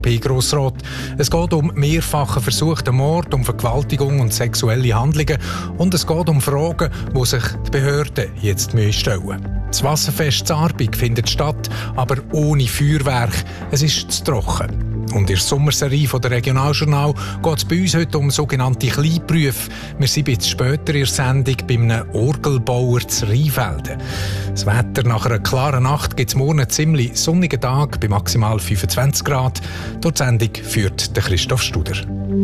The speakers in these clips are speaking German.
Grossrot. Es geht um mehrfachen versuchten Mord, um Vergewaltigung und sexuelle Handlungen und es geht um Fragen, die sich die Behörden jetzt stellen müssen. Das Wasserfest Zarbig findet statt, aber ohne Feuerwerk. Es ist zu trocken. Und in der Sommerserie von der Regionaljournal geht es bei uns heute um sogenannte Kleinberufe. Wir sind ein bisschen später in der Sendung bei einem Orgelbauer zu Rheinfelden. Das Wetter nach einer klaren Nacht gibt es morgen einen ziemlich sonnigen Tag bei maximal 25 Grad. Durch die Sendung führt der Christoph Studer.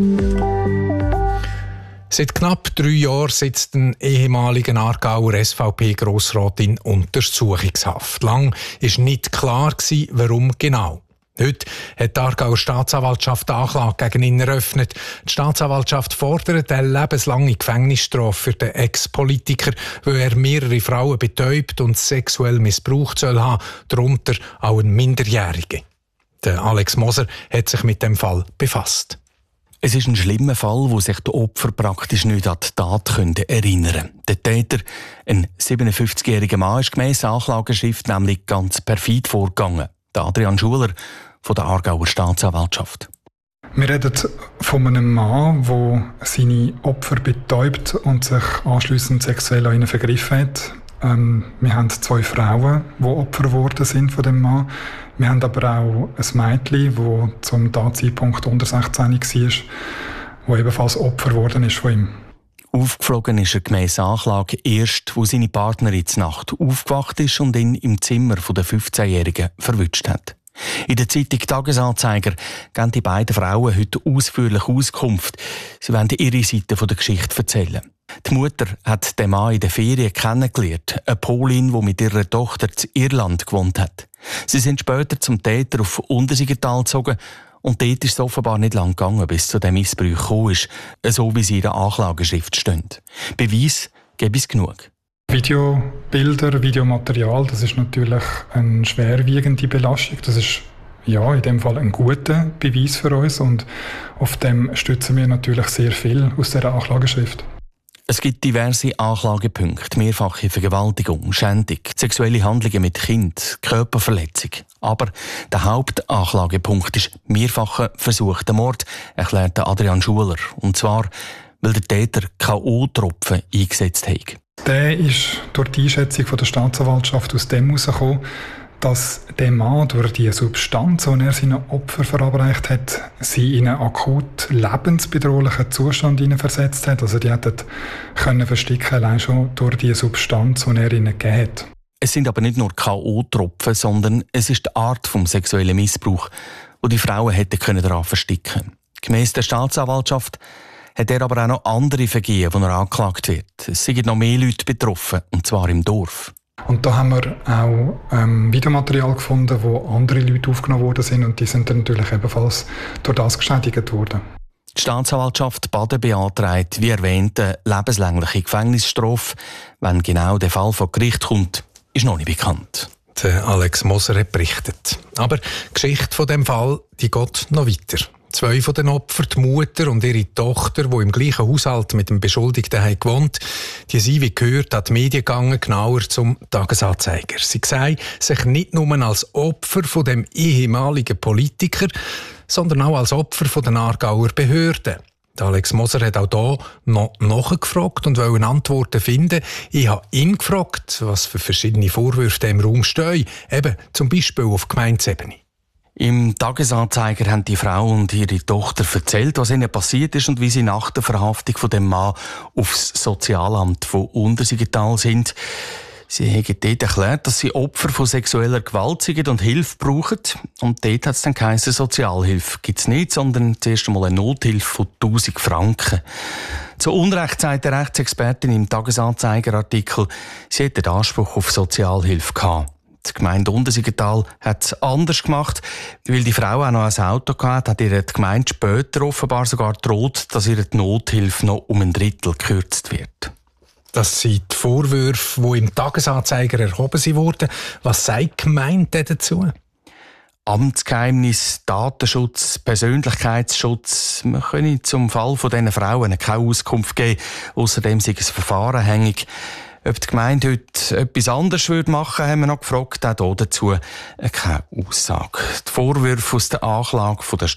Seit knapp 3 Jahren sitzt ein ehemaliger Aargauer SVP-Grossrat in Untersuchungshaft. Lang war nicht klar, warum genau. Heute hat die Aargauer Staatsanwaltschaft Anklage gegen ihn eröffnet. Die Staatsanwaltschaft fordert eine lebenslange Gefängnisstrafe für den Ex-Politiker, weil er mehrere Frauen betäubt und sexuell missbraucht soll haben, darunter auch einen Minderjährigen. Der Alex Moser hat sich mit dem Fall befasst. Es ist ein schlimmer Fall, wo sich die Opfer praktisch nicht an die Tat erinnern können. Der Täter, ein 57-jähriger Mann, ist gemäss Anklageschrift nämlich ganz perfid vorgegangen. Der Adrian Schuler von der Aargauer Staatsanwaltschaft. Wir reden von einem Mann, der seine Opfer betäubt und sich anschliessend sexuell an ihnen vergriffen hat. Wir haben 2 Frauen, die Opfer geworden sind von dem Mann. Wir haben aber auch ein Mädchen, das zum Tatzeitpunkt unter 16 war, das ebenfalls Opfer geworden ist von ihm. Aufgeflogen ist er gemäss Anklage erst, wo seine Partnerin zur Nacht aufgewacht ist und ihn im Zimmer der 15-Jährigen verwünscht hat. In der Zeitung «Tagesanzeiger» geben die beiden Frauen heute ausführlich Auskunft. Sie wollen ihre Seite der Geschichte erzählen. Die Mutter hat den Mann in den Ferien kennengelernt, eine Polin, die mit ihrer Tochter in Irland gewohnt hat. Sie sind später zum Täter auf Untersiggenthal gezogen und dort ist es offenbar nicht lang gegangen, bis zu dem Missbrauch gekommen ist, so wie sie in der Anklageschrift steht. Beweis gäbe es genug. Videobilder, Videomaterial, das ist natürlich eine schwerwiegende Belastung. Das ist in dem Fall ein guter Beweis für uns und auf dem stützen wir natürlich sehr viel aus dieser Anklageschrift. Es gibt diverse Anklagepunkte, mehrfache Vergewaltigung, Schändung, sexuelle Handlungen mit Kind, Körperverletzung. Aber der Hauptanklagepunkt ist mehrfacher versuchter Mord, erklärte Adrian Schuler. Und zwar, weil der Täter K.O.-Tropfen eingesetzt hat. Der ist durch die Einschätzung von der Staatsanwaltschaft aus dem herausgekommen, dass der Mann durch die Substanz, die er seinen Opfern verabreicht hat, sie in einen akut lebensbedrohlichen Zustand versetzt hat. Also die hätten versticken allein schon durch die Substanz, die er ihnen gegeben hat. Es sind aber nicht nur K.O.-Tropfen, sondern es ist die Art des sexuellen Missbrauchs, die die Frauen hätten daran versticken können. Gemäss der Staatsanwaltschaft hat er aber auch noch andere Vergehen, die er angeklagt wird. Es sind noch mehr Leute betroffen, und zwar im Dorf. Und da haben wir auch Videomaterial gefunden, wo andere Leute aufgenommen worden sind und die sind dann natürlich ebenfalls durch das geschädigt worden. Die Staatsanwaltschaft Baden beantragt, wie erwähnt, eine lebenslängliche Gefängnisstrafe. Wenn genau der Fall vor Gericht kommt, ist noch nicht bekannt. Der Alex Moser hat berichtet. Aber die Geschichte von dem Fall, die geht noch weiter. 2 von den Opfern, die Mutter und ihre Tochter, die im gleichen Haushalt mit dem Beschuldigten haben gewohnt, die sind, wie gehört, an die Medien gegangen, genauer zum Tagesanzeiger. Sie sehen sich nicht nur als Opfer von dem ehemaligen Politiker, sondern auch als Opfer von den Aargauer Behörden. Alex Moser hat auch hier noch nachgefragt und wollte Antworten finden. Ich habe ihn gefragt, was für verschiedene Vorwürfe im Raum stehen, eben zum Beispiel auf Gemeindeebene. Im Tagesanzeiger haben die Frau und ihre Tochter erzählt, was ihnen passiert ist und wie sie nach der Verhaftung von dem Mann aufs Sozialamt von Untersiggenthal sind. Sie haben dort erklärt, dass sie Opfer von sexueller Gewalt sind und Hilfe brauchen. Und dort hat es dann geheißen, Sozialhilfe gibt es nicht, sondern zuerst einmal eine Nothilfe von 1000 Franken. Zu Unrecht sagt der Rechtsexpertin im Tagesanzeiger-Artikel, sie hätte den Anspruch auf Sozialhilfe gehabt. Die Gemeinde Untersiggenthal hat es anders gemacht. Weil die Frau auch noch ein Auto hatte, hat ihr die Gemeinde später offenbar sogar gedroht, dass ihre Nothilfe noch um 1/3 gekürzt wird. Das sind die Vorwürfe, die im Tagesanzeiger erhoben wurden. Was sagt die Gemeinde dazu? Amtsgeheimnis, Datenschutz, Persönlichkeitsschutz. Man könne zum Fall von diesen Frauen keine Auskunft geben. Außerdem sei es Verfahren hängig. Ob die Gemeinde heute etwas anderes machen würde, haben wir noch gefragt. Auch dazu keine Aussage. Die Vorwürfe aus der Anklage von der